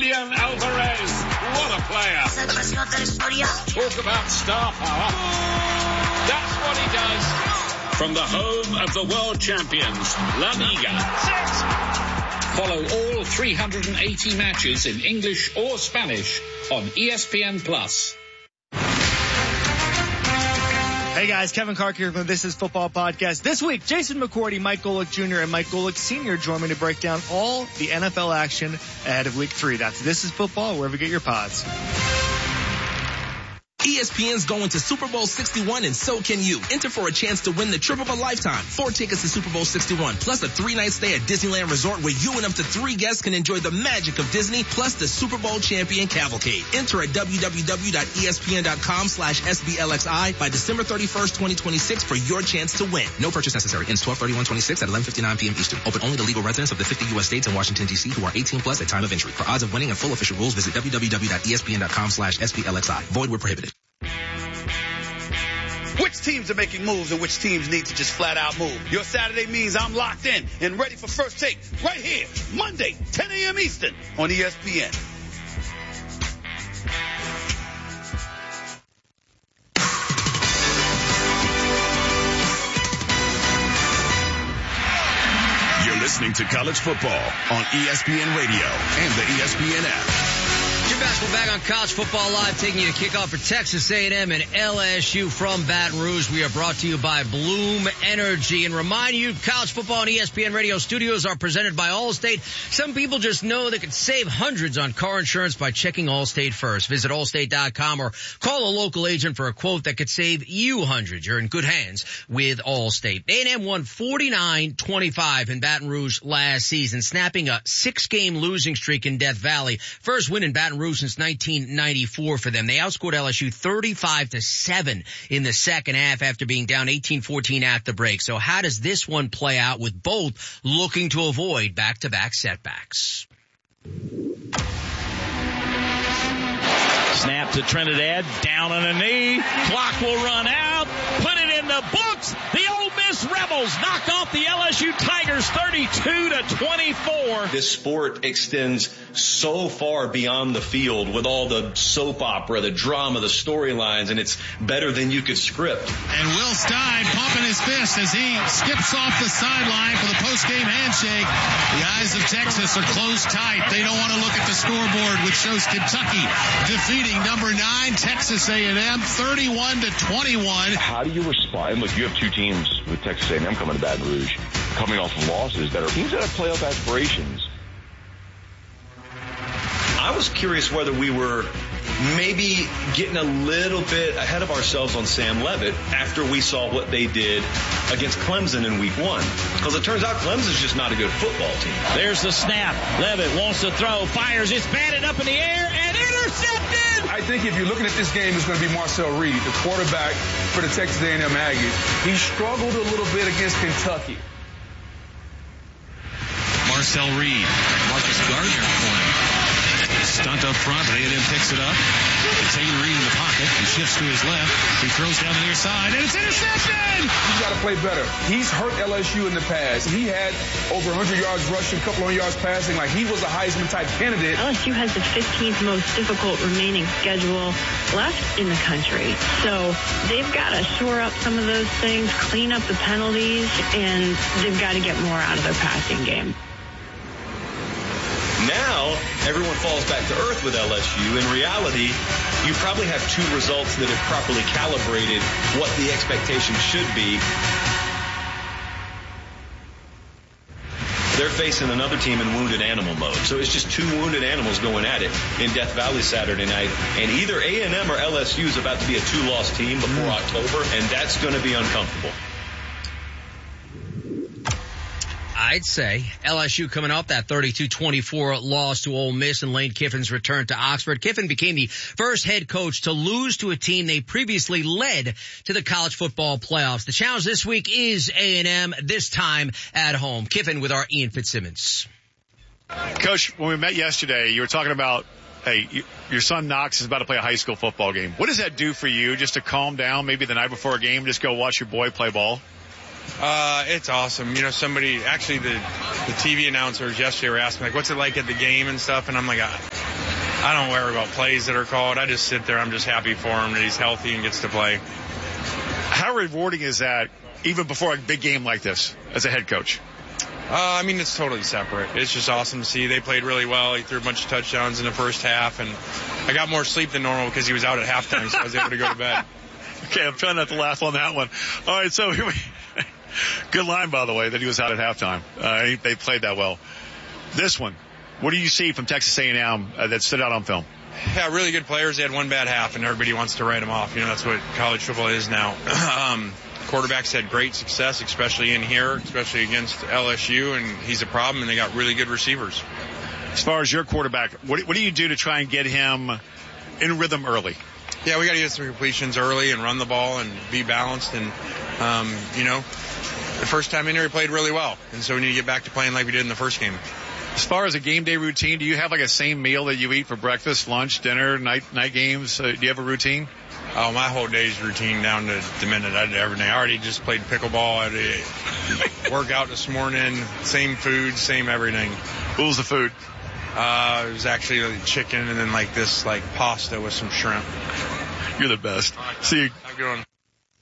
Julian Alvarez. What a player. Talk about star power. That's what he does. From the home of the world champions, La Liga. Follow all 380 matches in English or Spanish on ESPN+. Hey guys, Kevin Clark here from This Is Football Podcast. This week, Jason McCourty, Mike Golick Jr., and Mike Golick Sr. join me to break down all the NFL action ahead of Week 3. That's This Is Football, wherever you get your pods. ESPN's going to Super Bowl 61 and so can you. Enter for a chance to win the trip of a lifetime. 4 tickets to Super Bowl 61 plus a 3-night stay at Disneyland Resort where you and up to 3 guests can enjoy the magic of Disney plus the Super Bowl champion cavalcade. Enter at www.espn.com/SBLXI by December 31st, 2026 for your chance to win. No purchase necessary. Ends 12/31/26 at 11:59 p.m. Eastern. Open only to legal residents of the 50 U.S. states and Washington, D.C. who are 18 plus at time of entry. For odds of winning and full official rules, visit www.espn.com/SBLXI. Void where prohibited. Which teams are making moves and which teams need to just flat out move? Your Saturday means I'm locked in and ready for First Take right here, Monday, 10 a.m. Eastern on ESPN. You're listening to College Football on ESPN Radio and the ESPN app. Jim Basketball back on College Football Live, taking you to kickoff for Texas A&M and LSU from Baton Rouge. We are brought to you by Bloom Energy. And remind you, College Football and ESPN Radio studios are presented by Allstate. Some people just know they could save hundreds on car insurance by checking Allstate first. Visit Allstate.com or call a local agent for a quote that could save you hundreds. You're in good hands with Allstate. A&M won 49-25 in Baton Rouge last season, snapping a 6-game losing streak in Death Valley. First win in Baton Rouge since 1994 for them. They outscored LSU 35-7 in the second half after being down 18-14 at the break. So how does this one play out with both looking to avoid back-to-back setbacks? Snap to Trinidad, down on a knee. Clock will run out. Put it in the books. The Ole Miss Rebels knock off the LSU Tigers 32-24. This sport extends so far beyond the field with all the soap opera, the drama, the storylines, and it's better than you could script. And Will Stein pumping his fist as he skips off the sideline for the post-game handshake. The eyes of Texas are closed tight. They don't want to look at the scoreboard, which shows Kentucky defeating number 9 Texas A&M 31-21. How do you respond? Look, you have 2 teams with Texas A&M coming to Baton Rouge, coming off of losses that are teams that have playoff aspirations. I was curious whether we were maybe getting a little bit ahead of ourselves on Sam Leavitt after we saw what they did against Clemson in week 1. Because it turns out Clemson's just not a good football team. There's the snap. Leavitt wants to throw, fires, it's batted up in the air, and intercepted! I think if you're looking at this game, it's going to be Marcel Reed, the quarterback for the Texas A&M Aggies. He struggled a little bit against Kentucky. Marcel Reed, Marcus Gardner corner. Stunt up front, but A&M picks it up. Taking Reed in the pocket. He shifts to his left. He throws down the near side, and it's intercepted! He's got to play better. He's hurt LSU in the past. He had over 100 yards rushing, a couple of yards passing. Like, he was a Heisman-type candidate. LSU has the 15th most difficult remaining schedule left in the country. So they've got to shore up some of those things, clean up the penalties, and they've got to get more out of their passing game. Now, everyone falls back to earth with LSU. In reality, you probably have 2 results that have properly calibrated what the expectation should be. They're facing another team in wounded animal mode. So it's just 2 wounded animals going at it in Death Valley Saturday night. And either A&M or LSU is about to be a 2-loss team before October, and that's going to be uncomfortable. I'd say LSU coming off that 32-24 loss to Ole Miss and Lane Kiffin's return to Oxford. Kiffin became the first head coach to lose to a team they previously led to the college football playoffs. The challenge this week is A&M, this time at home. Kiffin with our Ian Fitzsimmons. Coach, when we met yesterday, you were talking about, hey, your son Knox is about to play a high school football game. What does that do for you just to calm down maybe the night before a game, just go watch your boy play ball? It's awesome. You know, somebody, actually the TV announcers yesterday were asking, like, what's it like at the game and stuff? And I'm like, I don't worry about plays that are called. I just sit there. I'm just happy for him that he's healthy and gets to play. How rewarding is that, even before a big game like this, as a head coach? I mean, it's totally separate. It's just awesome to see. They played really well. He threw a bunch of touchdowns in the first half, and I got more sleep than normal because he was out at halftime, so I was able to go to bed. Okay, I'm trying not to laugh on that one. All right, so here we good line, by the way, that he was out at halftime. They played that well. This one, what do you see from Texas A&M that stood out on film? Yeah, really good players. They had one bad half, and everybody wants to write them off. You know, that's what college football is now. Quarterbacks had great success, especially in here, especially against LSU, and he's a problem, and they got really good receivers. As far as your quarterback, what do you do to try and get him in rhythm early? Yeah, we got to get some completions early and run the ball and be balanced. And, the first time in here, he played really well. And so we need to get back to playing like we did in the first game. As far as a game day routine, do you have like a same meal that you eat for breakfast, lunch, dinner, night games? Do you have a routine? Oh, my whole day's routine down to the minute. I did everything. I already just played pickleball. I did workout this morning. Same food, same everything. What was the food? It was actually chicken and then like this pasta with some shrimp. You're the best. See you. Have a good one.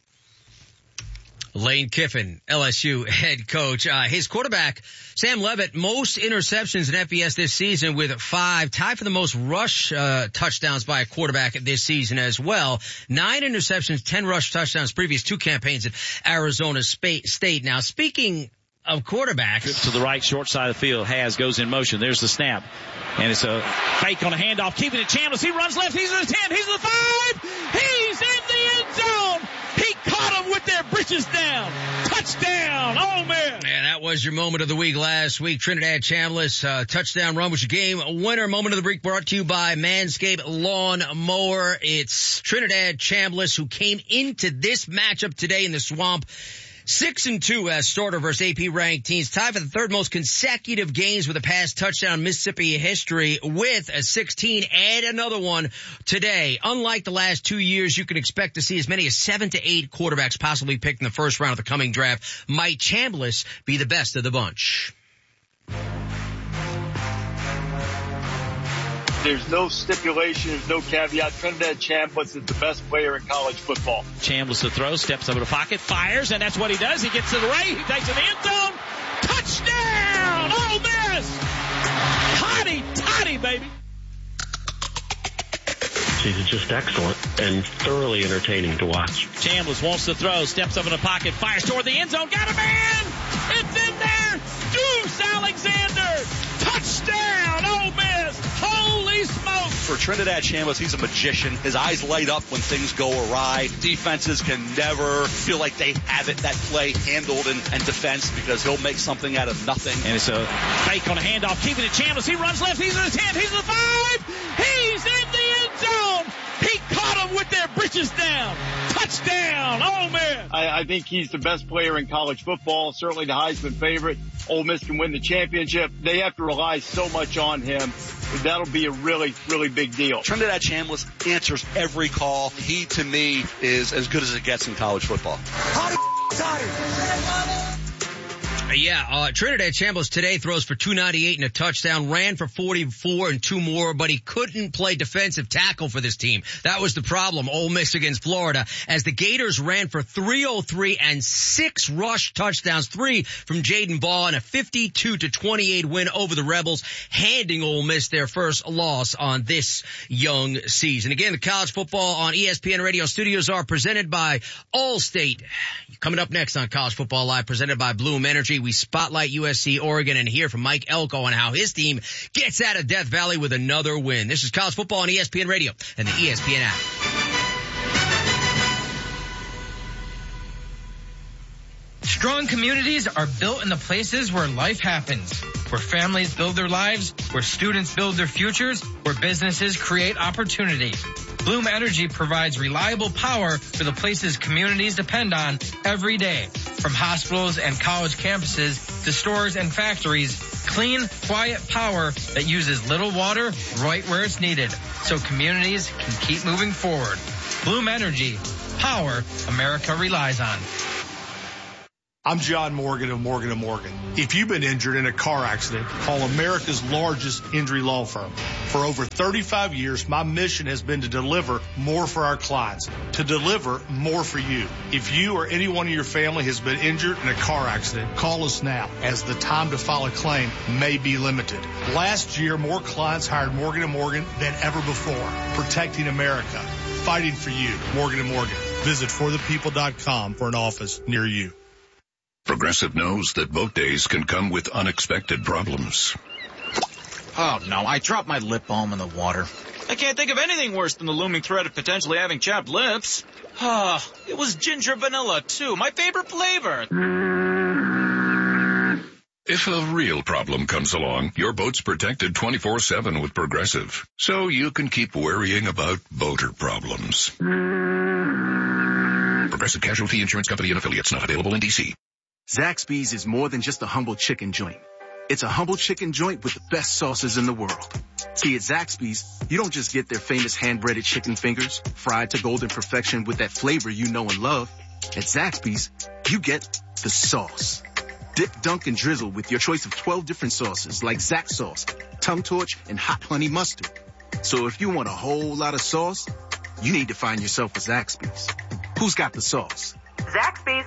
Lane Kiffin, LSU head coach. His quarterback, Sam Leavitt, most interceptions in FBS this season with 5, tied for the most rush touchdowns by a quarterback this season as well. 9 interceptions, 10 rush touchdowns, previous 2 campaigns at Arizona State. Now, speaking of quarterbacks. To the right, short side of the field. Has goes in motion. There's the snap. And it's a fake on a handoff, keeping it Chambliss. He runs left. He's in the 10. He's in the 5. He's in the end zone. He caught him with their britches down. Touchdown, Ole Miss. Yeah, that was your moment of the week last week. Trinidad Chambliss, touchdown run was your game winner. Moment of the week brought to you by Manscaped Lawn Mower. It's Trinidad Chambliss who came into this matchup today in the Swamp 6-2 as starter versus AP ranked teams, tied for the 3rd most consecutive games with a pass touchdown in Mississippi history with a 16. Add another one today. Unlike the last 2 years, you can expect to see as many as 7 to 8 quarterbacks possibly picked in the first round of the coming draft. Might Chambliss be the best of the bunch? There's no stipulation, there's no caveat. Trinidad Chambliss is the best player in college football. Chambliss to throw, steps over the pocket, fires, and that's what he does. He gets to the right, he takes it in the end zone. Touchdown! Ole Miss! Toddy, baby! She's just excellent and thoroughly entertaining to watch. Chambliss wants to throw, steps up in the pocket, fires toward the end zone. Got a man! It's in there! Deuce Alexander! Touchdown, Ole Miss! Holy smoke! For Trinidad Chambliss, he's a magician. His eyes light up when things go awry. Defenses can never feel like they have that play handled and defense because he'll make something out of nothing. And it's a fake on a handoff, keeping it Chambliss. He runs left, he's in the 10, he's in the 5! He's in the end zone! He caught him with their britches down! Touchdown, Ole Miss! I think he's the best player in college football, certainly the Heisman favorite. Ole Miss can win the championship. They have to rely so much on him. That'll be a really, really big deal. Trinidad Chambliss answers every call. He, to me, is as good as it gets in college football. Yeah, Trinidad Chambliss today throws for 298 and a touchdown, ran for 44 and 2 more, but he couldn't play defensive tackle for this team. That was the problem. Ole Miss against Florida, as the Gators ran for 303 and 6 rush touchdowns, 3 from Jaden Ball, and a 52-28 win over the Rebels, handing Ole Miss their first loss on this young season. Again, the college football on ESPN Radio studios are presented by Allstate. Coming up next on College Football Live, presented by Bloom Energy, we spotlight USC Oregon and hear from Mike Elko on how his team gets out of Death Valley with another win. This is College Football on ESPN Radio and the ESPN app. Strong communities are built in the places where life happens, where families build their lives, where students build their futures, where businesses create opportunity. Bloom Energy provides reliable power for the places communities depend on every day. From hospitals and college campuses to stores and factories, clean, quiet power that uses little water right where it's needed, so communities can keep moving forward. Bloom Energy, power America relies on. I'm John Morgan of Morgan & Morgan. If you've been injured in a car accident, call America's largest injury law firm. For over 35 years, my mission has been to deliver more for our clients, to deliver more for you. If you or anyone in your family has been injured in a car accident, call us now, as the time to file a claim may be limited. Last year, more clients hired Morgan & Morgan than ever before, protecting America, fighting for you. Morgan & Morgan. Visit forthepeople.com for an office near you. Progressive knows that boat days can come with unexpected problems. Oh, no, I dropped my lip balm in the water. I can't think of anything worse than the looming threat of potentially having chapped lips. It was ginger vanilla, too, my favorite flavor. If a real problem comes along, your boat's protected 24/7 with Progressive, so you can keep worrying about boater problems. Progressive Casualty Insurance Company and affiliates, not available in D.C. Zaxby's is more than just a humble chicken joint. It's a humble chicken joint with the best sauces in the world. See, at Zaxby's, you don't just get their famous hand-breaded chicken fingers, fried to golden perfection with that flavor you know and love. At Zaxby's, you get the sauce. Dip, dunk, and drizzle with your choice of 12 different sauces like Zax sauce, tongue torch, and hot honey mustard. So if you want a whole lot of sauce, you need to find yourself a Zaxby's. Who's got the sauce? Zaxby's.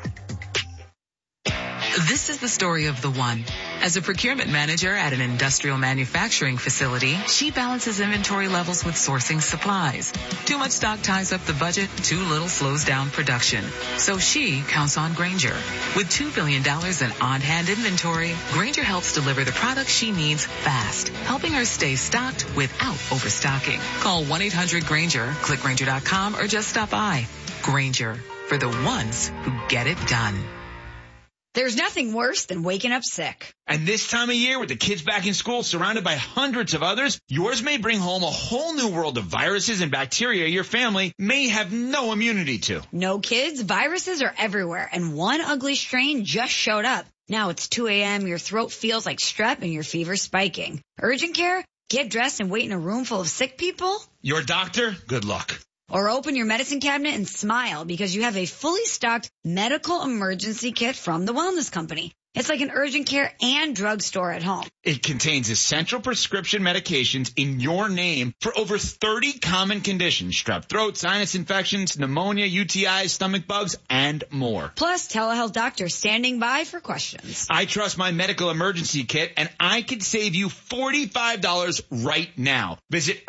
This is the story of the one. As a procurement manager at an industrial manufacturing facility, she balances inventory levels with sourcing supplies. Too much stock ties up the budget, too little slows down production. So she counts on Grainger. With $2 billion in on-hand inventory, Grainger helps deliver the products she needs fast, helping her stay stocked without overstocking. Call 1-800-GRAINGER, click Grainger.com, or just stop by. Grainger, for the ones who get it done. There's nothing worse than waking up sick. And this time of year, with the kids back in school, surrounded by hundreds of others, yours may bring home a whole new world of viruses and bacteria your family may have no immunity to. No, kids, viruses are everywhere, and one ugly strain just showed up. Now it's 2 a.m., your throat feels like strep, and your fever's spiking. Urgent care? Get dressed and wait in a room full of sick people? Your doctor? Good luck. Or open your medicine cabinet and smile because you have a fully stocked medical emergency kit from the Wellness Company. It's like an urgent care and drugstore at home. It contains essential prescription medications in your name for over 30 common conditions: strep throat, sinus infections, pneumonia, UTIs, stomach bugs, and more. Plus, telehealth doctors standing by for questions. I trust my medical emergency kit, and I could save you $45 right now. Visit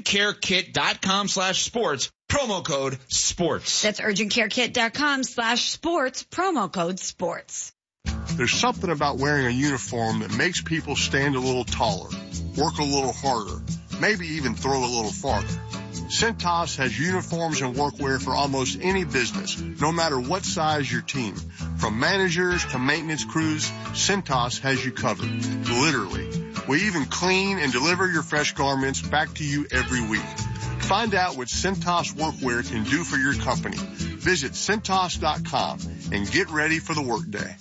urgentcarekit.com/sports, promo code SPORTS. That's urgentcarekit.com/sports, promo code SPORTS. There's something about wearing a uniform that makes people stand a little taller, work a little harder, maybe even throw a little farther. Cintas has uniforms and workwear for almost any business, no matter what size your team. From managers to maintenance crews, Cintas has you covered. Literally. We even clean and deliver your fresh garments back to you every week. Find out what Cintas workwear can do for your company. Visit Cintas.com and get ready for the workday.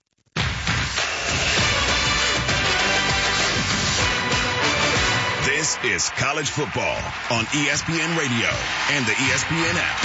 This is college football on ESPN Radio and the ESPN app.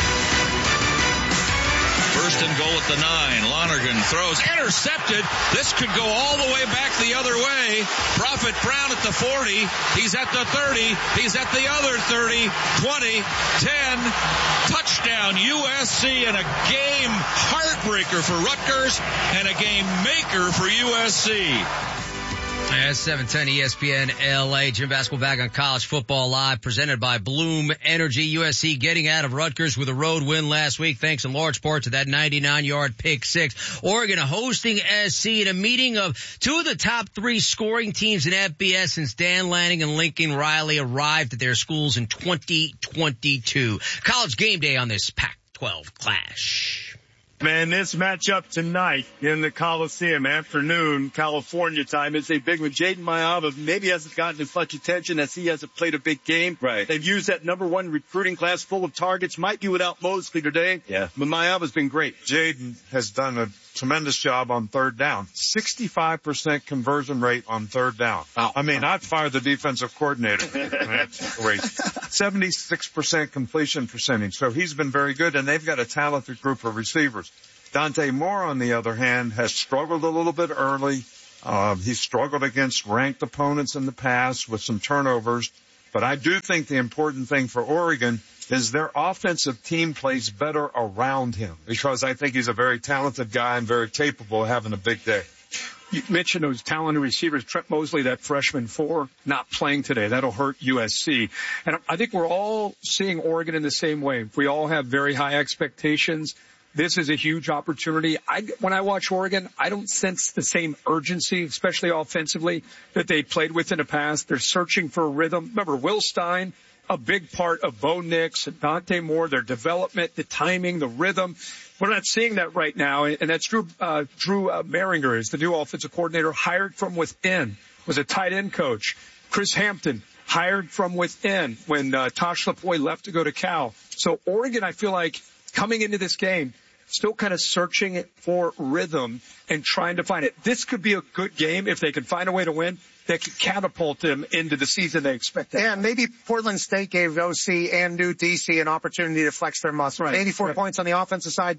First and goal at the 9. Lonergan throws, intercepted. This could go all the way back the other way. Prophet Brown at the 40. He's at the 30. He's at the other 30. 20, 10. Touchdown USC, and a game heartbreaker for Rutgers and a game maker for USC. That's 710 ESPN LA. Jim Basketball back on College Football Live, presented by Bloom Energy. USC getting out of Rutgers with a road win last week, thanks in large part to that 99-yard pick six. Oregon hosting SC in a meeting of two of the top three scoring teams in FBS since Dan Lanning and Lincoln Riley arrived at their schools in 2022. College game day on this Pac-12 clash. Man, this matchup tonight in the Coliseum, afternoon, California time, is a big one. Jaden Mayava maybe hasn't gotten as much attention as he hasn't played a big game. Right. They've used that number one recruiting class full of targets. Might be without Mosley today. Yeah. But Mayava's been great. Jaden has done a tremendous job on third down. 65% conversion rate on third down. Wow. I mean, I'd fire the defensive coordinator. That's great. 76% completion percentage. So he's been very good, and they've got a talented group of receivers. Dante Moore, on the other hand, has struggled a little bit early. He's struggled against ranked opponents in the past with some turnovers. But I do think the important thing for Oregon is their offensive team plays better around him, because I think he's a very talented guy and very capable of having a big day. You mentioned those talented receivers. Trent Mosley, that freshman 4, not playing today. That'll hurt USC. And I think we're all seeing Oregon in the same way. We all have very high expectations. This is a huge opportunity. When I watch Oregon, I don't sense the same urgency, especially offensively, that they played with in the past. They're searching for a rhythm. Remember, Will Stein, a big part of Bo Nix and Dante Moore, their development, the timing, the rhythm. We're not seeing that right now, and that's Drew Maringer is the new offensive coordinator, hired from within, was a tight end coach. Chris Hampton, hired from within when Tosh Lavoie left to go to Cal. So Oregon, I feel like, coming into this game, still kind of searching for rhythm and trying to find it. This could be a good game if they can find a way to win that could catapult them into the season they expect. Yeah, maybe Portland State gave OC and New DC an opportunity to flex their muscles. Right. 84 points on the offensive side,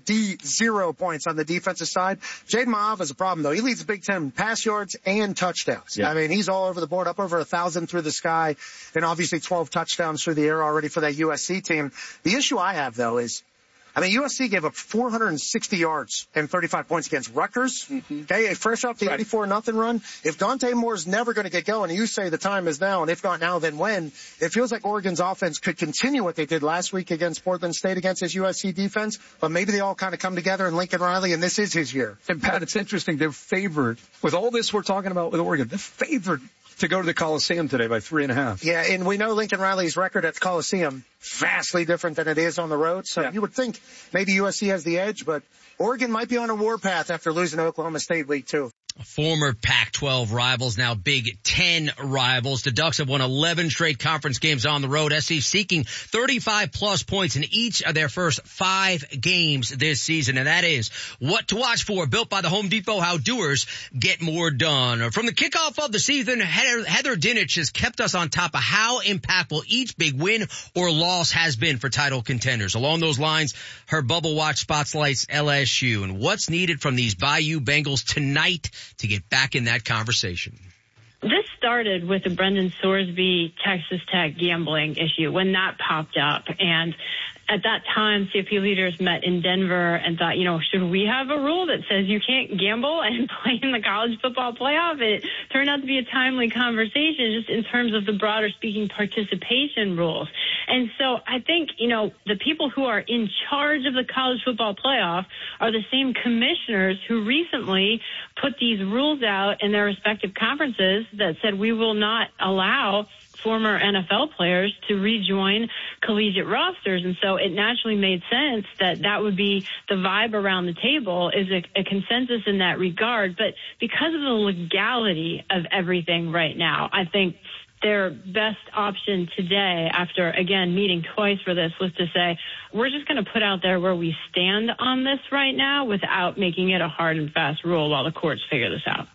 0 points on the defensive side. Jaden Ma'ava is a problem, though. He leads the Big Ten in pass yards and touchdowns. Yeah. I mean, he's all over the board, up over 1,000 through the sky, and obviously 12 touchdowns through the air already for that USC team. The issue I have, though, is USC gave up 460 yards and 35 points against Rutgers. Mm-hmm. Okay, fresh off the 84-0 run. If Dante Moore's never going to get going, and you say the time is now, and if not now, then when? It feels like Oregon's offense could continue what they did last week against Portland State against his USC defense, but maybe they all kind of come together in Lincoln Riley, and this is his year. And Pat, it's interesting. They're favored with all this we're talking about with Oregon. They're favored to go to the Coliseum today by 3.5. Yeah, and we know Lincoln Riley's record at the Coliseum vastly different than it is on the road. So you would think maybe USC has the edge, but Oregon might be on a warpath after losing to Oklahoma State week 2. Former Pac-12 rivals, now Big Ten rivals. The Ducks have won 11 straight conference games on the road. SC seeking 35-plus points in each of their first 5 games this season, and that is what to watch for. Built by the Home Depot, how doers get more done. From the kickoff of the season, Heather Dinich has kept us on top of how impactful each big win or loss has been for title contenders. Along those lines, her Bubble Watch spotlights LSU and what's needed from these Bayou Bengals tonight to get back in that conversation. This started with the Brendan Sorsby Texas Tech gambling issue when that popped up. And at that time, CFP leaders met in Denver and thought, should we have a rule that says you can't gamble and play in the college football playoff? It turned out to be a timely conversation just in terms of the broader speaking participation rules. And so I think, the people who are in charge of the college football playoff are the same commissioners who recently put these rules out in their respective conferences that said we will not allow former NFL players to rejoin collegiate rosters. And so it naturally made sense that would be the vibe around the table, is a consensus in that regard. But because of the legality of everything right now, I think their best option today, after, again, meeting twice for this, was to say, we're just going to put out there where we stand on this right now without making it a hard and fast rule while the courts figure this out.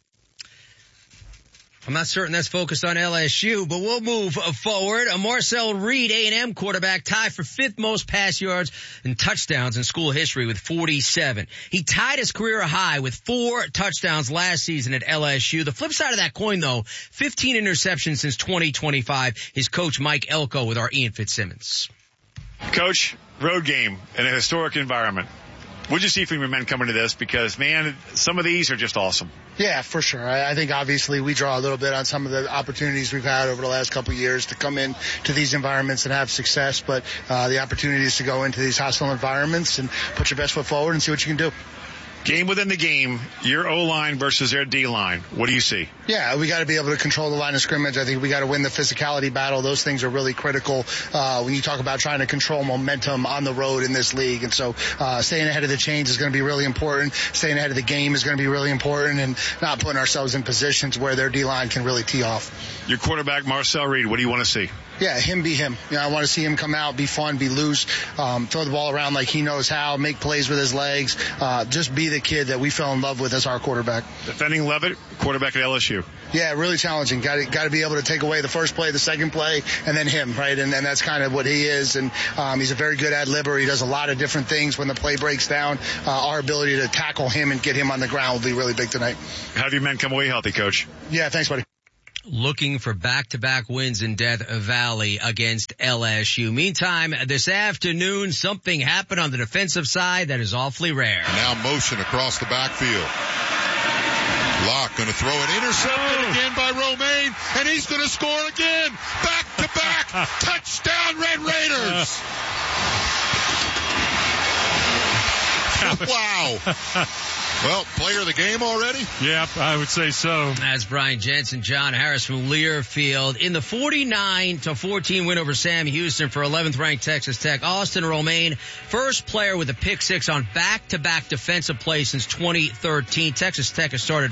I'm not certain that's focused on LSU, but we'll move forward. A Marcel Reed, A&M quarterback, tied for 5th most pass yards and touchdowns in school history with 47. He tied his career high with 4 touchdowns last season at LSU. The flip side of that coin, though, 15 interceptions since 2025. His coach, Mike Elko, with our Ian Fitzsimmons. Coach, road game in a historic environment. What'd you see from your men coming to this? Because, man, some of these are just awesome. Yeah, for sure. I think obviously we draw a little bit on some of the opportunities we've had over the last couple of years to come in to these environments and have success. But the opportunity is to go into these hostile environments and put your best foot forward and see what you can do. Game within the game, your O-line versus their D-line. What do you see? Yeah, we got to be able to control the line of scrimmage. I think we got to win the physicality battle. Those things are really critical when you talk about trying to control momentum on the road in this league. And so staying ahead of the chains is going to be really important. Staying ahead of the game is going to be really important, and not putting ourselves in positions where their D-line can really tee off. Your quarterback, Marcel Reed, what do you want to see? Yeah, him be him. I want to see him come out, be fun, be loose, throw the ball around like he knows how, make plays with his legs, just be the kid that we fell in love with as our quarterback. Defending Levitt, quarterback at LSU. Yeah, really challenging. Got to be able to take away the first play, the second play, and then him, right? And that's kind of what he is. And he's a very good ad-libber. He does a lot of different things when the play breaks down. Our ability to tackle him and get him on the ground will be really big tonight. Have your men come away healthy, Coach? Yeah, thanks, buddy. looking for back-to-back wins in Death Valley against LSU. Meantime, this afternoon, something happened on the defensive side that is awfully rare. Now motion across the backfield. Locke going to throw it, intercepted again by Romaine, and he's going to score again. Back-to-back, touchdown Red Raiders. Wow. Well, player of the game already? Yep, I would say so. That's Brian Jensen, John Harris from Learfield. In the 49-14 win over Sam Houston for 11th ranked Texas Tech, Austin Romaine, first player with a pick six on back-to-back defensive play since 2013. Texas Tech has started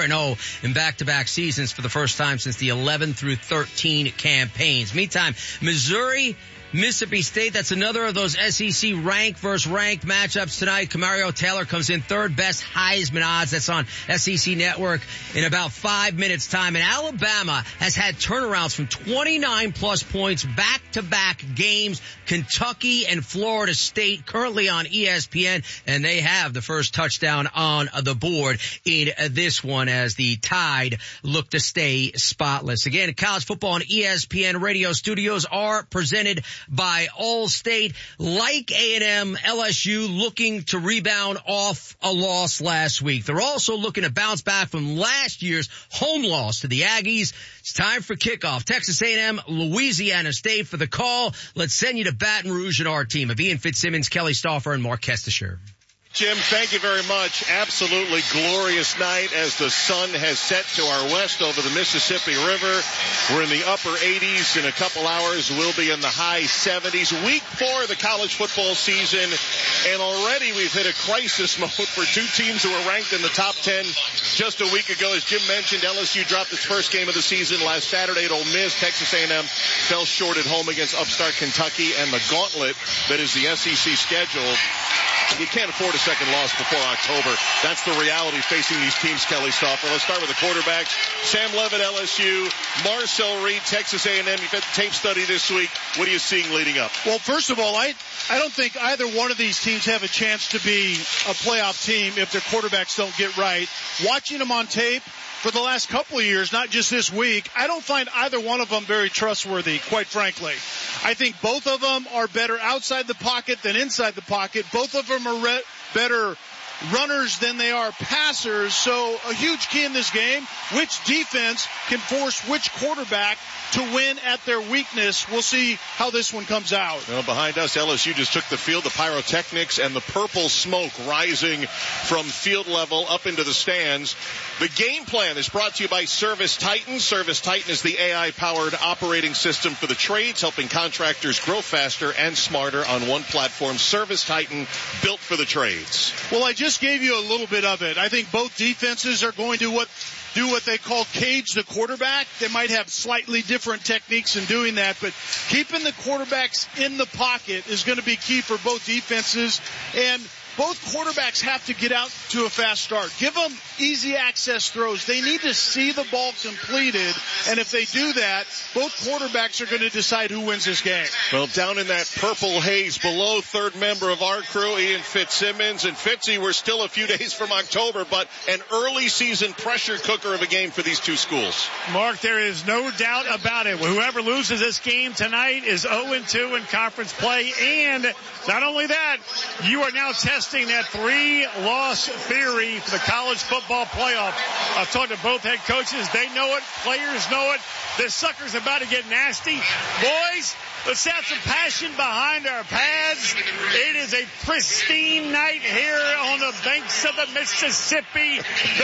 4-0 in back-to-back seasons for the first time since the 11 through 13 campaigns. Meantime, Missouri, Mississippi State, that's another of those SEC ranked versus ranked matchups tonight. Camario Taylor comes in third best Heisman odds. That's on SEC Network in about 5 minutes time. And Alabama has had turnarounds from 29 plus points back-to-back games. Kentucky and Florida State currently on ESPN, and they have the first touchdown on the board in this one as the Tide look to stay spotless. Again, college football on ESPN radio studios are presented by Allstate. Like A&M, LSU looking to rebound off a loss last week. They're also looking to bounce back from last year's home loss to the Aggies. It's time for kickoff. Texas A&M, Louisiana State for the call. Let's send you to Baton Rouge and our team of Ian Fitzsimmons, Kelly Stauffer, and Mark Kestisher. Jim, thank you very much. Absolutely glorious night as the sun has set to our west over the Mississippi River. We're in the upper 80s. In a couple hours, we'll be in the high 70s. Week 4 of the college football season, and already we've hit a crisis mode for two teams who were ranked in the top 10 just a week ago. As Jim mentioned, LSU dropped its first game of the season last Saturday at Ole Miss. Texas A&M fell short at home against upstart Kentucky, and the gauntlet that is the SEC schedule. You can't afford a second loss before October. That's the reality facing these teams, Kelly Stauffer. Let's start with the quarterbacks. Sam Levitt, LSU. Marcel Reed, Texas A&M. You've had the tape study this week. What are you seeing leading up? Well, first of all, I don't think either one of these teams have a chance to be a playoff team if their quarterbacks don't get right. Watching them on tape for the last couple of years, not just this week, I don't find either one of them very trustworthy, quite frankly. I think both of them are better outside the pocket than inside the pocket. Both of them are better runners than they are passers. So a huge key in this game, which defense can force which quarterback to win at their weakness. We'll see how this one comes out. Well, behind us, LSU just took the field, the pyrotechnics and the purple smoke rising from field level up into the stands. The game plan is brought to you by Service Titan. Service Titan is the AI-powered operating system for the trades, helping contractors grow faster and smarter on one platform. Service Titan, built for the trades. Well, I just gave you a little bit of it. I think both defenses are going to do what they call cage the quarterback. They might have slightly different techniques in doing that, but keeping the quarterbacks in the pocket is going to be key for both defenses. And both quarterbacks have to get out to a fast start. Give them easy access throws. They need to see the ball completed, and if they do that, both quarterbacks are going to decide who wins this game. Well, down in that purple haze below, third member of our crew, Ian Fitzsimmons. And Fitzy, we're still a few days from October, but an early season pressure cooker of a game for these two schools. Mark, there is no doubt about it. Whoever loses this game tonight is 0-2 in conference play, and not only that, you are now testing that 3-loss theory for the college football playoff. I've talked to both head coaches. They know it. Players know it. This sucker's about to get nasty. Boys, let's have some passion behind our pads. It is a pristine night here on the banks of the Mississippi.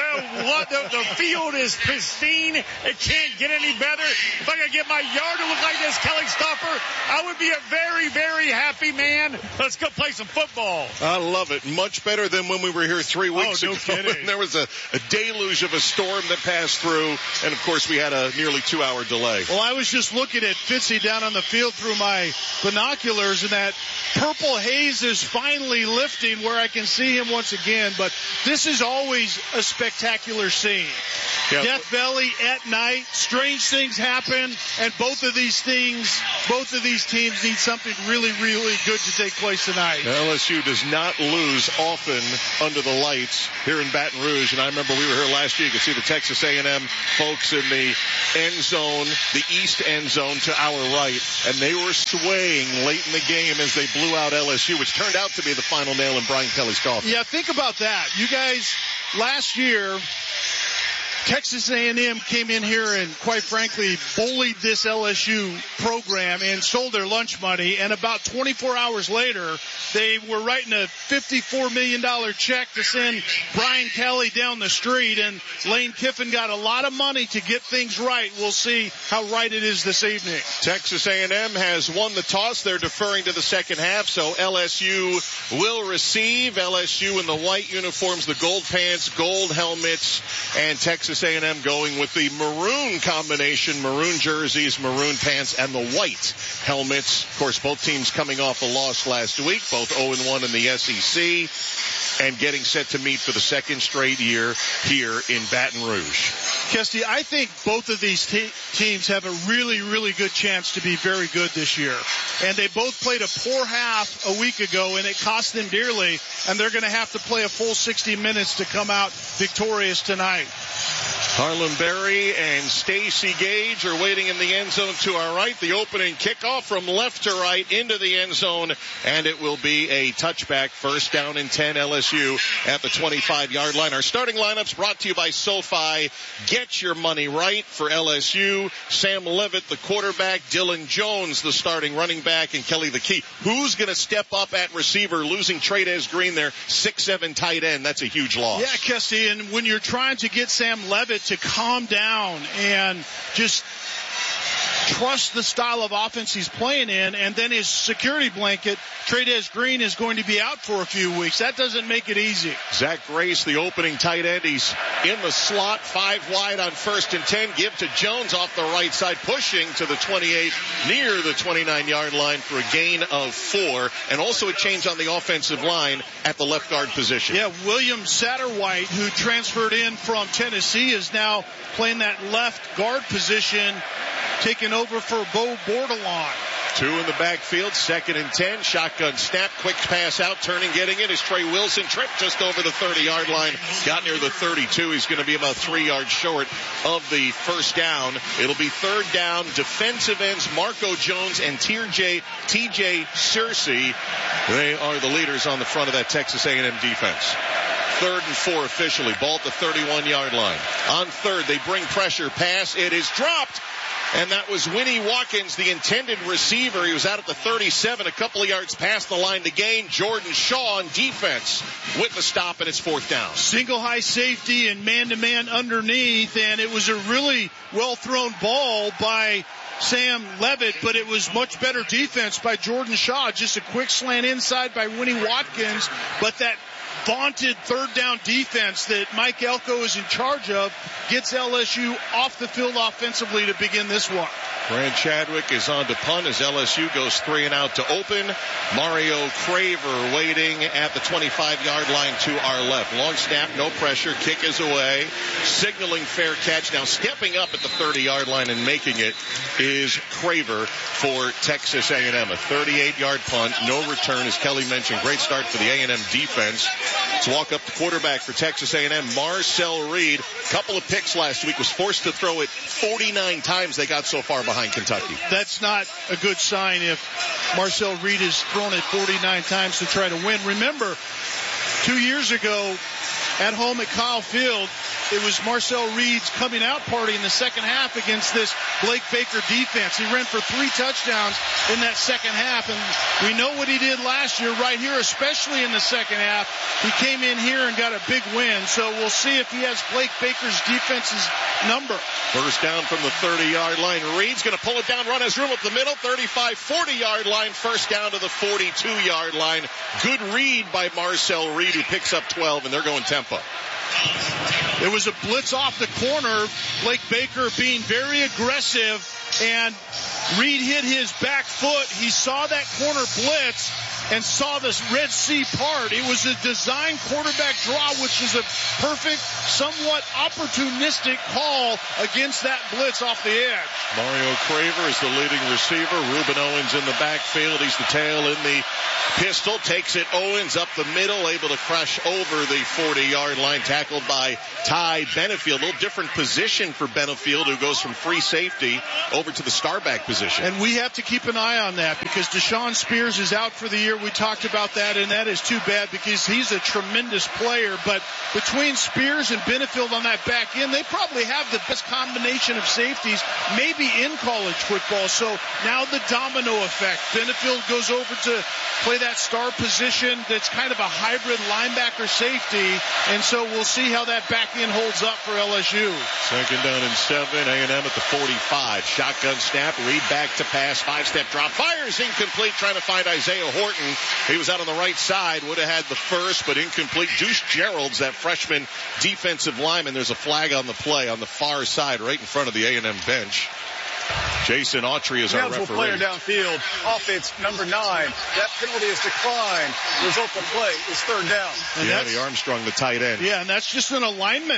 The field is pristine. It can't get any better. If I could get my yard to look like this, Kelly Stauffer, I would be a very, very happy man. Let's go play some football. I love it. Much better than when we were here 3 weeks ago. Kidding. There was a deluge of a storm that passed through, and of course we had a nearly 2-hour delay. Well, I was just looking at Fitzy down on the field through my binoculars, and that purple haze is finally lifting where I can see him once again. But this is always a spectacular scene. Yep. Death Valley at night, strange things happen, and both of these things both of these teams need something really, really good to take place tonight. LSU does not lose often under the lights here in Baton Rouge. And I remember we were here last year. You could see the Texas A&M folks in the end zone, the east end zone to our right. And they were swaying late in the game as they blew out LSU, which turned out to be the final nail in Brian Kelly's coffin. Yeah, think about that. You guys, last year, Texas A&M came in here and, quite frankly, bullied this LSU program and sold their lunch money. And about 24 hours later, they were writing a $54 million check to send Brian Kelly down the street. And Lane Kiffin got a lot of money to get things right. We'll see how right it is this evening. Texas A&M has won the toss. They're deferring to the second half, so LSU will receive. LSU in the white uniforms, the gold pants, gold helmets, and Texas A&M going with the maroon combination, maroon jerseys, maroon pants, and the white helmets. Of course, both teams coming off a loss last week, both 0-1 in the SEC, and getting set to meet for the second straight year here in Baton Rouge. Kesty, I think both of these teams have a really, really good chance to be very good this year. And they both played a poor half a week ago, and it cost them dearly, and they're going to have to play a full 60 minutes to come out victorious tonight. Harlem Berry and Stacy Gage are waiting in the end zone to our right. The opening kickoff from left to right into the end zone, and it will be a touchback. First down and 10, LSU at the 25-yard line. Our starting lineups brought to you by SoFi. Get your money right for LSU. Sam Levitt, the quarterback. Dylan Jones, the starting running back. And Kelly the key. Who's going to step up at receiver? Losing Trey'Dez Green there, 6'7" tight end. That's a huge loss. Yeah, Kesty, and when you're trying to get Sam Levitt to calm down and just trust the style of offense he's playing in, and then his security blanket, Trey'Dez Green, is going to be out for a few weeks. That doesn't make it easy. Zach Grace, the opening tight end. He's in the slot, 5 wide on 1st and 10. Give to Jones off the right side, pushing to the 28, near the 29-yard line for a gain of 4. And also a change on the offensive line at the left guard position. Yeah, William Satterwhite, who transferred in from Tennessee, is now playing that left guard position, taking over for Bo Bordelon. 2 in the backfield, 2nd and 10. Shotgun snap, quick pass out, turning, getting it is Trey Wilson. Tripped just over the 30-yard line, got near the 32. He's going to be about 3 yards short of the first down. It'll be 3rd down. Defensive ends Marco Jones and TJ Searcy. They are the leaders on the front of that Texas A&M defense. 3rd and 4 officially. Ball at the 31-yard line. On 3rd, they bring pressure. Pass. It is dropped. And that was Winnie Watkins, the intended receiver. He was out at the 37, a couple of yards past the line to gain. Jordan Shaw on defense with the stop, and it's 4th down. Single high safety and man-to-man underneath, and it was a really well-thrown ball by Sam Levitt, but it was much better defense by Jordan Shaw. Just a quick slant inside by Winnie Watkins, but that vaunted 3rd down defense that Mike Elko is in charge of gets LSU off the field offensively to begin this one. Brad Chadwick is on to punt as LSU goes 3 and out to open. Mario Craver waiting at the 25-yard line to our left. Long snap, no pressure, kick is away. Signaling fair catch. Now stepping up at the 30-yard line and making it is Craver for Texas A&M. A 38-yard punt, no return, as Kelly mentioned. Great start for the A&M defense. Let's walk up the quarterback for Texas A&M, Marcel Reed. Couple of picks last week, was forced to throw it 49 times they got so far behind Kentucky. That's not a good sign if Marcel Reed has thrown it 49 times to try to win. Remember, 2 years ago at home at Kyle Field, it was Marcel Reed's coming out party in the second half against this Blake Baker defense. He ran for 3 touchdowns in that second half, and we know what he did last year right here, especially in the second half. He came in here and got a big win, so we'll see if he has Blake Baker's defense's number. First down from the 30-yard line. Reed's going to pull it down, run his room up the middle, 35, 40-yard line, first down to the 42-yard line. Good read by Marcel Reed, who picks up 12, and they're going tempo. There was a blitz off the corner. Blake Baker being very aggressive, and Reed hit his back foot. He saw that corner blitz, and saw this Red Sea part. It was a design quarterback draw, which was a perfect, somewhat opportunistic call against that blitz off the edge. Mario Craver is the leading receiver. Reuben Owens in the backfield. He's the tail in the pistol. Takes it. Owens up the middle, able to crush over the 40-yard line, tackled by Ty Benefield. A little different position for Benefield, who goes from free safety over to the starback position. And we have to keep an eye on that because Deshaun Spears is out for the year. We talked about that, and that is too bad because he's a tremendous player. But between Spears and Benefield on that back end, they probably have the best combination of safeties maybe in college football. So now the domino effect. Benefield goes over to play that star position that's kind of a hybrid linebacker safety, and so we'll see how that back end holds up for LSU. Second down and 7, A&M at the 45. Shotgun snap, Reed back to pass, 5-step drop, fires incomplete, trying to find Isaiah Horton. He was out on the right side, would have had the first, but incomplete. Deuce Gerald's that freshman defensive lineman. There's a flag on the play on the far side, right in front of the A&M bench. Jason Autry is our referee. Player downfield, offense number 9. That penalty is declined. Result of play is third down. And the Armstrong, the tight end. Yeah, and that's just an alignment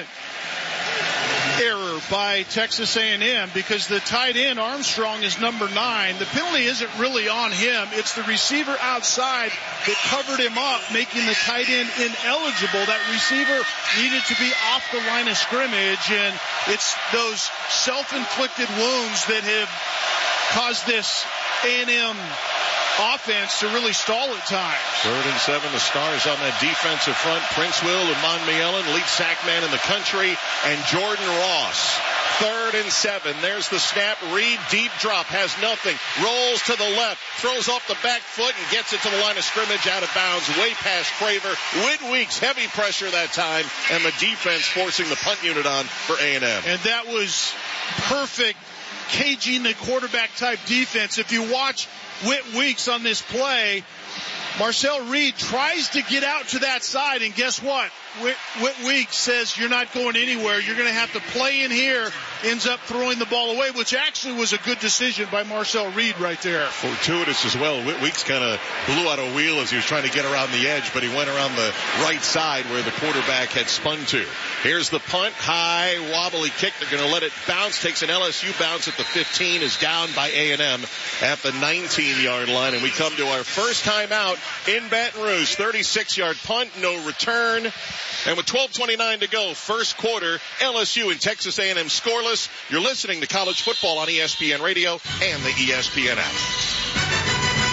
error by Texas A&M because the tight end Armstrong is number 9. The penalty isn't really on him. It's the receiver outside that covered him up, making the tight end ineligible. That receiver needed to be off the line of scrimmage, and it's those self-inflicted wounds that have caused this A&M offense to really stall at times. 3rd and 7, the Stars on that defensive front. Prince Will, Lamont Mielon, lead sack man in the country, and Jordan Ross. 3rd and 7. There's the snap. Reed, deep drop, has nothing. Rolls to the left, throws off the back foot and gets it to the line of scrimmage, out of bounds, way past Craver. Whit Weeks, heavy pressure that time, and the defense forcing the punt unit on for A&M. And that was perfect caging the quarterback type defense. If you watch Whit Weeks on this play, Marcel Reed tries to get out to that side, and guess what? Whit Weeks says, you're not going anywhere. You're going to have to play in here. Ends up throwing the ball away, which actually was a good decision by Marcel Reed right there. Fortuitous as well. Whit Weeks kind of blew out a wheel as he was trying to get around the edge, but he went around the right side where the quarterback had spun to. Here's the punt. High, wobbly kick. They're going to let it bounce. Takes an LSU bounce at the 15. Is down by A&M at the 19-yard line. And we come to our first time out in Baton Rouge. 36-yard punt, no return. And with 12:29 to go, first quarter, LSU and Texas A&M scoreless. You're listening to College Football on ESPN Radio and the ESPN app.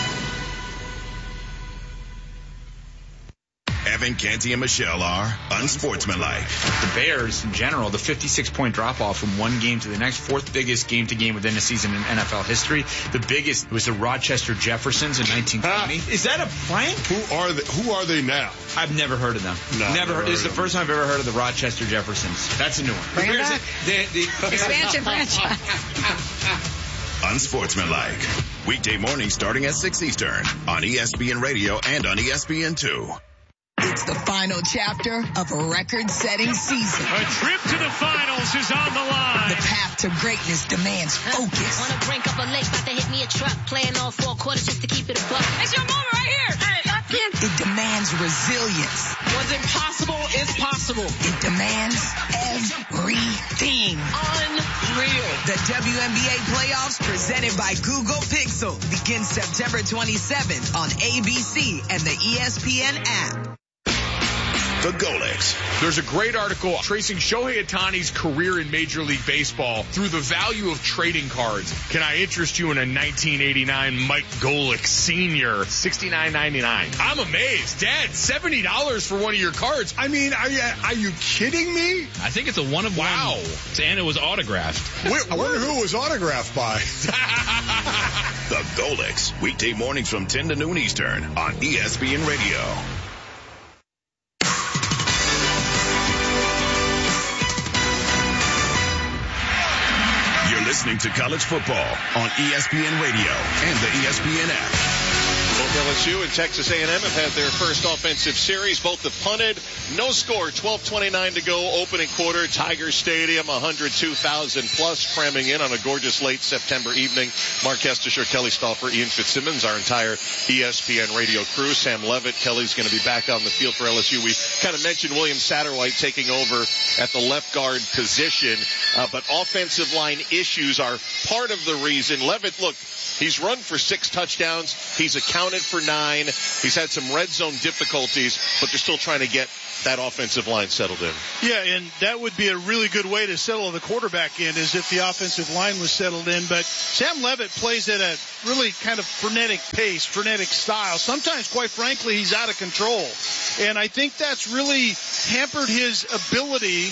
Evan Canty and Michelle are unsportsmanlike. The Bears, in general, the 56-point drop-off from one game to the next, fourth biggest game-to-game within a season in NFL history. The biggest was the Rochester Jeffersons in 1920. Is that a prank? Who are they now? I've never heard of them. No, never heard. This is the first time I've ever heard of the Rochester Jeffersons. That's a new one. Bring it back. The expansion franchise. Unsportsmanlike. Weekday mornings starting at 6 Eastern on ESPN Radio and on ESPN2. It's the final chapter of a record-setting season. A trip to the finals is on the line. The path to greatness demands focus. Wanna brink up a lake, about to hit me a truck. Playing all 4 quarters just to keep it a buck. It's your moment right here. It demands resilience. What's impossible is possible. It demands everything. Unreal. The WNBA playoffs presented by Google Pixel begins September 27th on ABC and the ESPN app. The Golix. There's a great article tracing Shohei Ohtani's career in Major League Baseball through the value of trading cards. Can I interest you in a 1989 Mike Golick Sr. $69.99? I'm amazed. Dad, $70 for one of your cards. I mean, are you kidding me? I think it's a one-of-one. Wow. And it was autographed. I wonder who it was autographed by. The Golix. Weekday mornings from 10 to noon Eastern on ESPN Radio. You're listening to College Football on ESPN Radio and the ESPN app. LSU and Texas A&M have had their first offensive series. Both have punted. No score. 12:29 to go. Opening quarter. Tiger Stadium. 102,000 plus cramming in on a gorgeous late September evening. Mark Kestisher, Kelly Stauffer, Ian Fitzsimmons, our entire ESPN radio crew. Sam Levitt. Kelly's going to be back on the field for LSU. We kind of mentioned William Satterwhite taking over at the left guard position, but offensive line issues are part of the reason. Levitt, look, he's run for 6 touchdowns. He's accounted for 9. He's had some red zone difficulties, but they're still trying to get that offensive line settled in. Yeah, and that would be a really good way to settle the quarterback in, is if the offensive line was settled in. But Sam Levitt plays at a really kind of frenetic pace, frenetic style. Sometimes, quite frankly, he's out of control. And I think that's really hampered his ability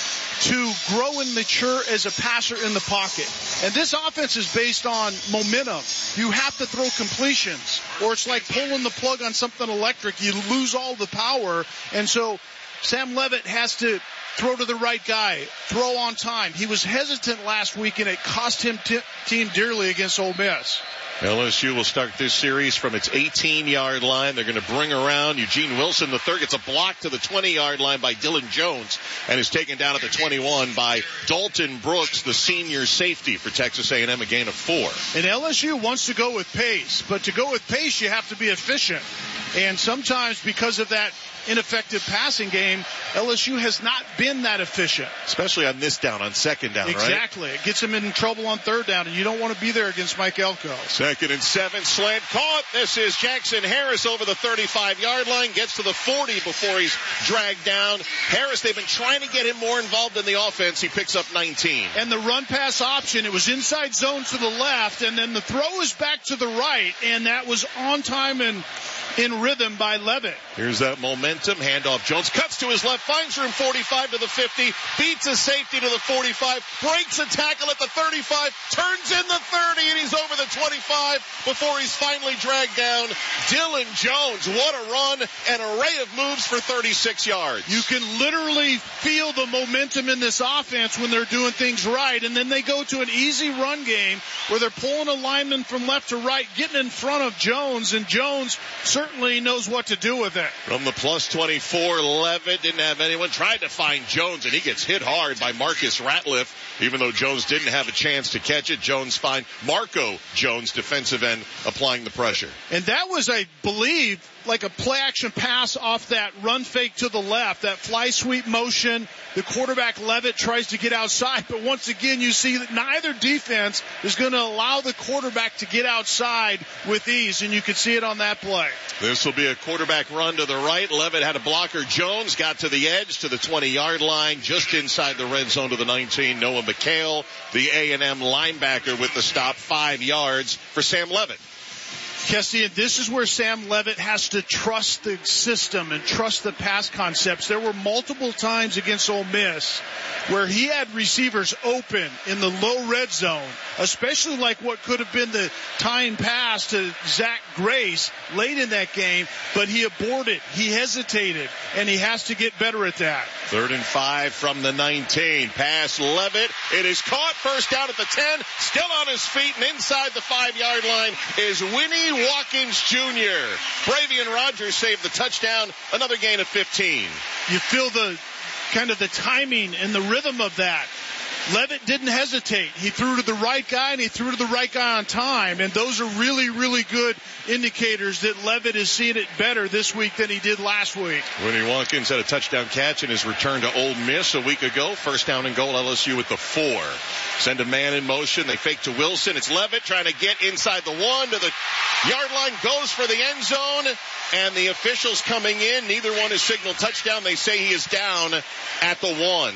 to grow and mature as a passer in the pocket. And this offense is based on momentum. You have to throw completions, or it's like pulling the plug on something electric. You lose all the power. And so Sam Levitt has to throw to the right guy, throw on time. He was hesitant last week, and it cost him team dearly against Ole Miss. LSU will start this series from its 18-yard line. They're going to bring around Eugene Wilson. The third gets a block to the 20-yard line by Dylan Jones and is taken down at the 21 by Dalton Brooks, the senior safety for Texas A&M, a gain of 4. And LSU wants to go with pace, but to go with pace, you have to be efficient. And sometimes because of that ineffective passing game, LSU has not been that efficient. Especially on this down, on second down, exactly. Right? It gets them in trouble on third down, and you don't want to be there against Mike Elko. 2nd and 7, slant caught. This is Jackson Harris over the 35-yard line, gets to the 40 before he's dragged down. Harris, they've been trying to get him more involved in the offense. He picks up 19. And the run-pass option, it was inside zone to the left, and then the throw is back to the right, and that was on time and in rhythm by Levitt. Here's that momentum. Handoff. Jones cuts to his left, finds room 45 to the 50, beats a safety to the 45, breaks a tackle at the 35, turns in the 30, and he's over the 25 before he's finally dragged down. Dylan Jones, what a run, an array of moves for 36 yards. You can literally feel the momentum in this offense when they're doing things right, and then they go to an easy run game where they're pulling a lineman from left to right, getting in front of Jones, and Jones certainly knows what to do with it. From the plus 24, Levitt didn't have anyone. Tried to find Jones, and he gets hit hard by Marcus Ratliff. Even though Jones didn't have a chance to catch it, Jones fine. Marco Jones, defensive end, applying the pressure. And that was, I believe, like a play-action pass off that run fake to the left, that fly sweep motion. The quarterback, Levitt, tries to get outside, but once again, you see that neither defense is going to allow the quarterback to get outside with ease, and you can see it on that play. This will be a quarterback run to the right. Levitt had a blocker. Jones got to the edge to the 20-yard line, just inside the red zone to the 19. Noah McHale, the A&M linebacker, with the stop, 5 yards for Sam Levitt. Kessie, this is where Sam Levitt has to trust the system and trust the pass concepts. There were multiple times against Ole Miss where he had receivers open in the low red zone, especially like what could have been the tying pass to Zach Grace late in that game, but he aborted, he hesitated, and he has to get better at that. 3rd and 5 from the 19. Pass Levitt. It is caught. First down at the 10. Still on his feet and inside the 5-yard line is Winnie Watkins Jr. Bravion Rogers saved the touchdown. Another gain of 15. You feel the kind of the timing and the rhythm of that. Levitt didn't hesitate. He threw to the right guy, and he threw to the right guy on time. And those are really, really good indicators that Levitt is seeing it better this week than he did last week. Winnie Watkins had a touchdown catch in his return to Ole Miss a week ago. First down and goal, LSU with the 4. Send a man in motion. They fake to Wilson. It's Levitt trying to get inside the 1 to the yard line. Goes for the end zone. And the officials coming in. Neither one has signaled touchdown. They say he is down at the 1.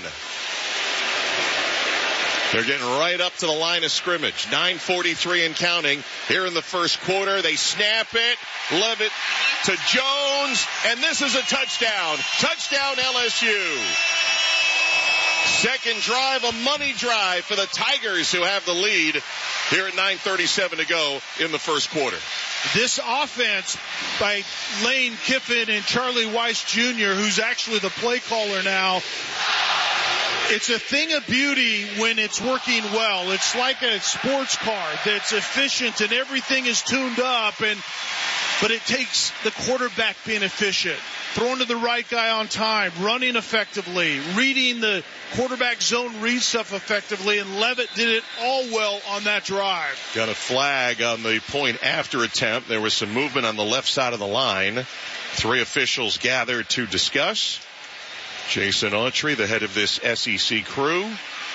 They're getting right up to the line of scrimmage. 9:43 and counting here in the first quarter. They snap it. Levitt to Jones. And this is a touchdown. Touchdown LSU. Second drive, a money drive for the Tigers, who have the lead here at 9:37 to go in the first quarter. This offense by Lane Kiffin and Charlie Weiss Jr., who's actually the play caller now, it's a thing of beauty when it's working well. It's like a sports car that's efficient and everything is tuned up. And but it takes the quarterback being efficient, throwing to the right guy on time, running effectively, reading the quarterback zone read stuff effectively, and Levitt did it all well on that drive. Got a flag on the point after attempt. There was some movement on the left side of the line. 3 officials gathered to discuss. Jason Autry, the head of this SEC crew.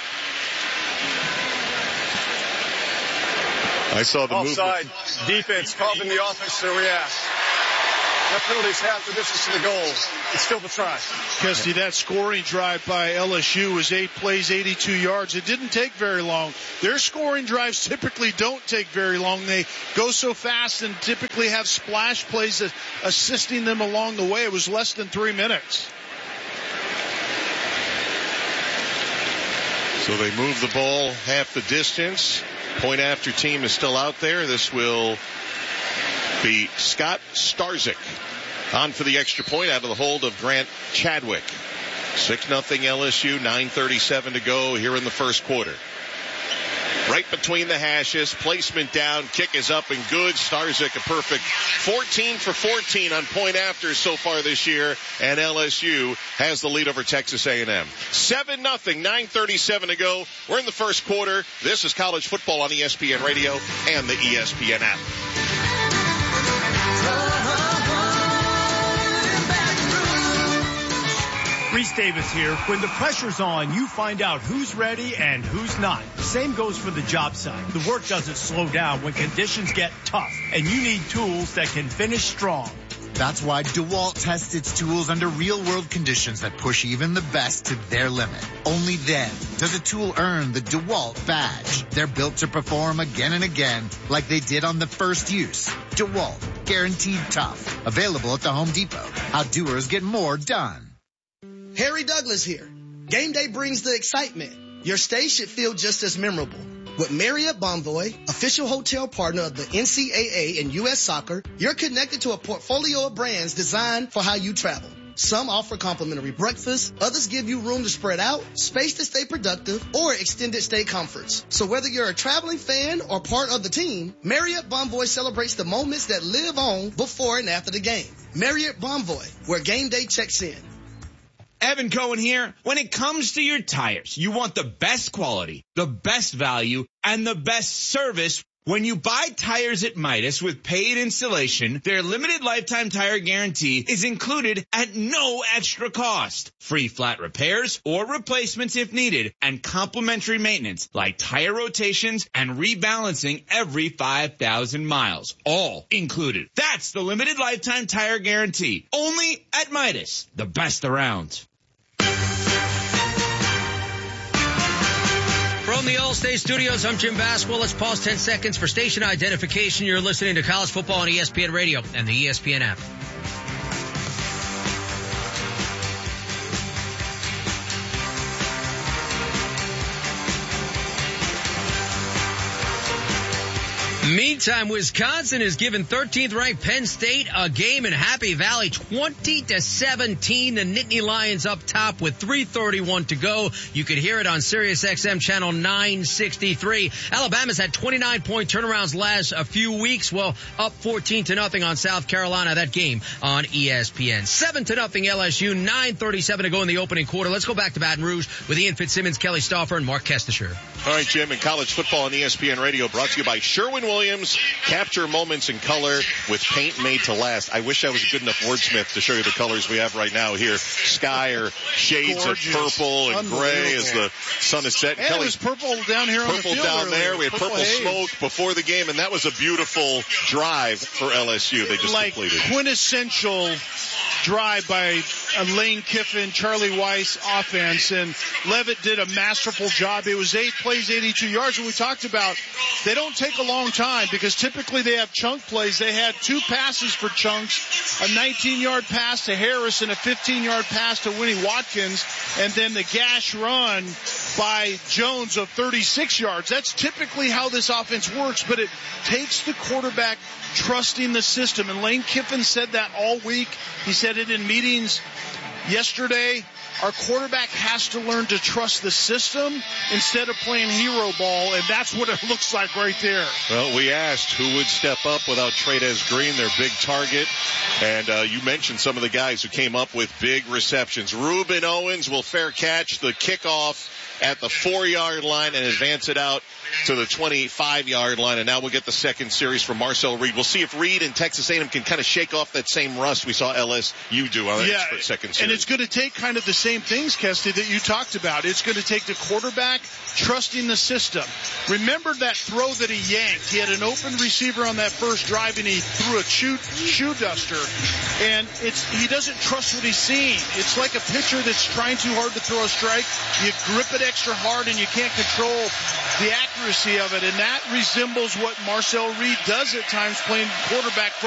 I saw the offside movement. Defense causing the offense to react. That penalty's half the distance to the goal. It's still the try. Kesty, that scoring drive by LSU was 8 plays, 82 yards. It didn't take very long. Their scoring drives typically don't take very long. They go so fast and typically have splash plays assisting them along the way. It was less than 3 minutes. So they move the ball half the distance. Point after team is still out there. This will be Scott Starzyk on for the extra point out of the hold of Grant Chadwick. 6-0 LSU, 9:37 to go here in the first quarter. Right between the hashes, placement down, kick is up and good. Starzyk a perfect 14 for 14 on point after so far this year, and LSU has the lead over Texas A&M. 7-0, 9:37 to go. We're in the first quarter. This is college football on ESPN Radio and the ESPN app. Reese Davis here. When the pressure's on, you find out who's ready and who's not. Same goes for the job site. The work doesn't slow down when conditions get tough, and you need tools that can finish strong. That's why DeWalt tests its tools under real-world conditions that push even the best to their limit. Only then does a tool earn the DeWalt badge. They're built to perform again and again like they did on the first use. DeWalt, guaranteed tough. Available at the Home Depot. How doers get more done. Harry Douglas here. Game day brings the excitement. Your stay should feel just as memorable. With Marriott Bonvoy, official hotel partner of the NCAA and U.S. Soccer, you're connected to a portfolio of brands designed for how you travel. Some offer complimentary breakfast, others give you room to spread out, space to stay productive, or extended stay comforts. So whether you're a traveling fan or part of the team, Marriott Bonvoy celebrates the moments that live on before and after the game. Marriott Bonvoy, where game day checks in. Evan Cohen here. When it comes to your tires, you want the best quality, the best value, and the best service. When you buy tires at Midas with paid installation, their limited lifetime tire guarantee is included at no extra cost. Free flat repairs or replacements if needed, and complimentary maintenance like tire rotations and rebalancing every 5,000 miles. All included. That's the limited lifetime tire guarantee. Only at Midas. The best around. From the All-State Studios, I'm Jim Baswell. Let's pause 10 seconds for station identification. You're listening to College Football on ESPN Radio and the ESPN app. Meantime, Wisconsin has given 13th ranked Penn State a game in Happy Valley, 20-17. The Nittany Lions up top with 3:31 to go. You could hear it on Sirius XM channel 963. Alabama's had 29-point turnarounds last a few weeks. Well, up 14-0 on South Carolina. That game on ESPN. 7-0 LSU, 9:37 to go in the opening quarter. Let's go back to Baton Rouge with Ian Fitzsimmons, Kelly Stauffer, and Mark Kestisher. All right, Jim, and college football on ESPN Radio brought to you by Sherwin-Williams. Capture moments in color with paint made to last. I wish I was a good enough wordsmith to show you the colors we have right now here. Sky or shades gorgeous. Of purple and gray as the sun is set. And Kelly, it was purple down here on the field. Purple down earlier. there. We had purple smoke before the game, and that was a beautiful drive for LSU. They just completed. Quintessential drive by Lane Kiffin, Charlie Weiss offense, and Levitt did a masterful job. It was 8 plays, 82 yards, and we talked about they don't take a long time because typically they have chunk plays. They had 2 passes for chunks, a 19-yard pass to Harris and a 15-yard pass to Winnie Watkins, and then the gash run by Jones of 36 yards. That's typically how this offense works, but it takes the quarterback trusting the system, and Lane Kiffin said that all week. He said it in meetings yesterday, our quarterback has to learn to trust the system instead of playing hero ball, and that's what it looks like right there. Well, we asked who would step up without Trey'Dez Green, their big target, and you mentioned some of the guys who came up with big receptions. Reuben Owens will fair catch the kickoff at the 4-yard line and advance it out to the 25-yard line, and now we'll get the second series from Marcel Reed. We'll see if Reed and Texas A&M can kind of shake off that same rust we saw LSU do on that second series. And it's going to take kind of the same things, Kesty, that you talked about. It's going to take the quarterback trusting the system. Remember that throw that he yanked. He had an open receiver on that first drive, and he threw a shoe duster, and he doesn't trust what he's seeing. It's like a pitcher that's trying too hard to throw a strike. You grip it extra hard, and you can't control the accuracy of it, and that resembles what Marcel Reed does at times playing quarterback for